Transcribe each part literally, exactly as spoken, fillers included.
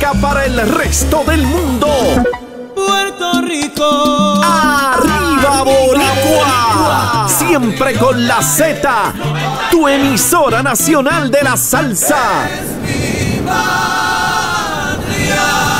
música para el resto del mundo. Puerto Rico. ¡Arriba, Boricua! Siempre con la Z, tu emisora nacional de la salsa. Es mi patria.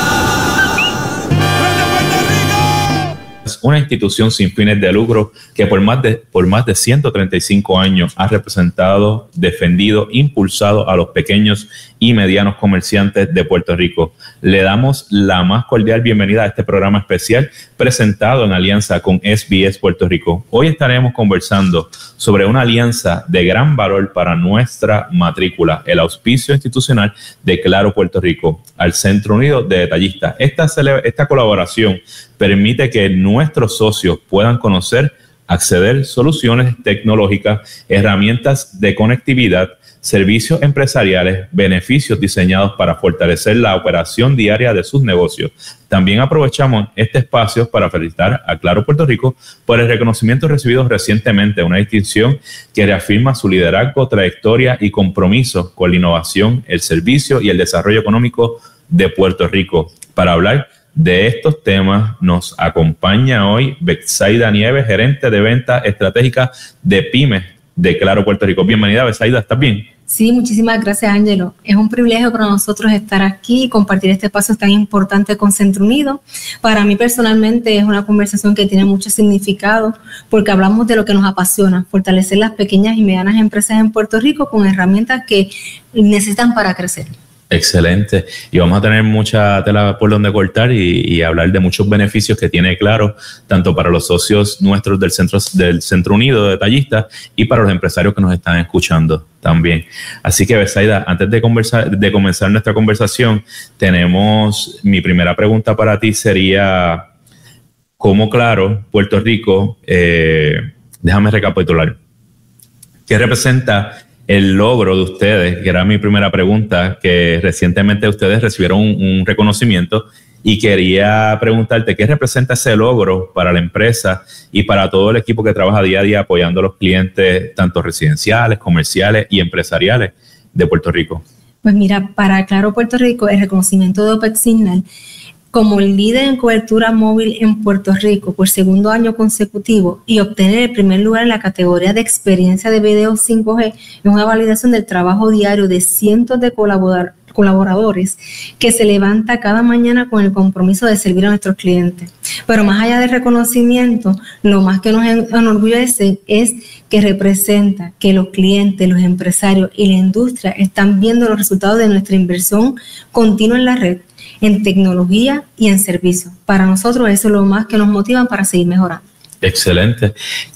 Una institución sin fines de lucro que por más de, por más de ciento treinta y cinco años ha representado, defendido, impulsado a los pequeños y medianos comerciantes de Puerto Rico. Le damos la más cordial bienvenida a este programa especial presentado en alianza con S B S Puerto Rico. Hoy estaremos conversando sobre una alianza de gran valor para nuestra matrícula, el auspicio institucional de Claro Puerto Rico al Centro Unido de Detallistas. Esta, esta colaboración permite que nuestros socios puedan conocer, acceder a soluciones tecnológicas, herramientas de conectividad, servicios empresariales, beneficios diseñados para fortalecer la operación diaria de sus negocios. También aprovechamos este espacio para felicitar a Claro Puerto Rico por el reconocimiento recibido recientemente, una distinción que reafirma su liderazgo, trayectoria y compromiso con la innovación, el servicio y el desarrollo económico de Puerto Rico. Para hablar de estos temas nos acompaña hoy Betsaida Nieves, gerente de ventas estratégicas de pymes de Claro Puerto Rico. Bienvenida, Betsaida, ¿estás bien? Sí, muchísimas gracias, Ángelo. Es un privilegio para nosotros estar aquí y compartir este espacio tan importante con Centro Unido. Para mí personalmente es una conversación que tiene mucho significado porque hablamos de lo que nos apasiona, fortalecer las pequeñas y medianas empresas en Puerto Rico con herramientas que necesitan para crecer. Excelente. Y vamos a tener mucha tela por donde cortar y, y hablar de muchos beneficios que tiene Claro, tanto para los socios nuestros del Centro, del Centro Unido de Detallistas y para los empresarios que nos están escuchando también. Así que, Betsaida, antes de, conversar, de comenzar nuestra conversación, tenemos, mi primera pregunta para ti sería, ¿cómo Claro Puerto Rico, eh, déjame recapitular, qué representa el logro de ustedes, que era mi primera pregunta, que recientemente ustedes recibieron un, un reconocimiento y quería preguntarte qué representa ese logro para la empresa y para todo el equipo que trabaja día a día apoyando a los clientes, tanto residenciales, comerciales y empresariales de Puerto Rico. Pues mira, para Claro Puerto Rico, el reconocimiento de OPEXignal como el líder en cobertura móvil en Puerto Rico por segundo año consecutivo y obtener el primer lugar en la categoría de experiencia de video cinco G es una validación del trabajo diario de cientos de colaboradores colaboradores que se levanta cada mañana con el compromiso de servir a nuestros clientes. Pero más allá del reconocimiento, lo más que nos enorgullece es que representa que los clientes, los empresarios y la industria están viendo los resultados de nuestra inversión continua en la red, en tecnología y en servicios. Para nosotros eso es lo más que nos motiva para seguir mejorando. Excelente.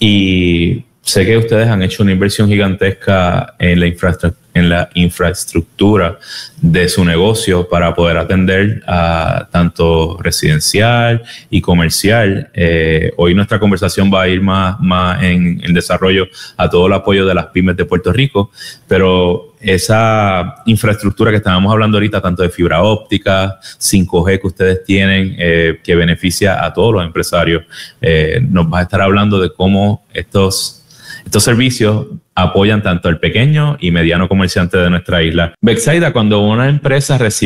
Y sé que ustedes han hecho una inversión gigantesca en la infraestructura en la infraestructura de su negocio para poder atender a tanto residencial y comercial. Eh, hoy nuestra conversación va a ir más, más en, en desarrollo a todo el apoyo de las pymes de Puerto Rico, pero esa infraestructura que estábamos hablando ahorita, tanto de fibra óptica, cinco G que ustedes tienen, eh, que beneficia a todos los empresarios, eh, nos va a estar hablando de cómo estos Estos servicios apoyan tanto al pequeño y mediano comerciante de nuestra isla. Betsaida, cuando una empresa recibe